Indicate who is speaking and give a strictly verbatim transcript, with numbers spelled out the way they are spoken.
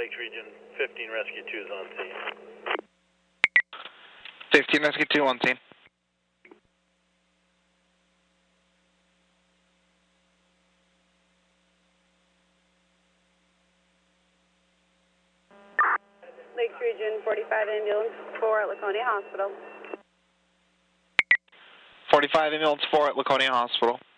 Speaker 1: Lakes Region, fifteen Rescue two is on scene.
Speaker 2: fifteen Rescue two on scene.
Speaker 3: Lakes Region, forty-five ambulance four at Laconia Hospital.
Speaker 2: forty-five ambulance four at Laconia Hospital.